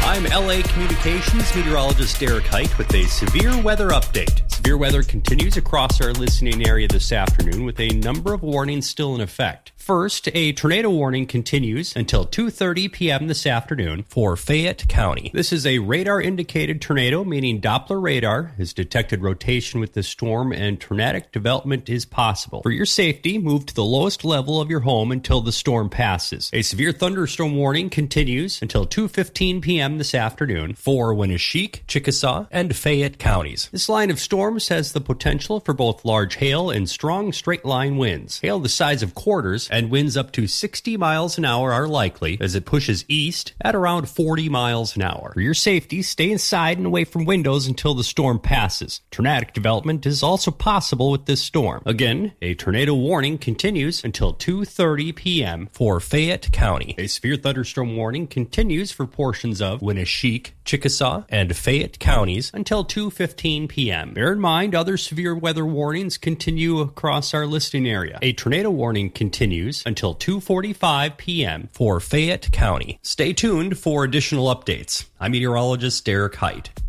I'm LA Communications meteorologist Derek Height with a severe weather update. Severe weather continues across our listening area this afternoon with a number of warnings still in effect. First, a tornado warning continues until 2:30 p.m. this afternoon for Fayette County. This is a radar-indicated tornado, meaning Doppler radar has detected rotation with the storm and tornadic development is possible. For your safety, move to the lowest level of your home until the storm passes. A severe thunderstorm warning continues until 2:15 p.m. this afternoon for Winneshiek, Chickasaw, and Fayette counties. This line of storms has the potential for both large hail and strong straight-line winds. Hail the size of quarters and winds up to 60 miles an hour are likely as it pushes east at around 40 miles an hour. For your safety, stay inside and away from windows until the storm passes. Tornadic development is also possible with this storm. Again, a tornado warning continues until 2:30 p.m. for Fayette County. A severe thunderstorm warning continues for portions of Winneshiek, Chickasaw, and Fayette counties until 2:15 p.m. Bear in mind, other severe weather warnings continue across our listing area. A tornado warning continues until 2:45 p.m. for Fayette County. Stay tuned for additional updates. I'm meteorologist Derek Height.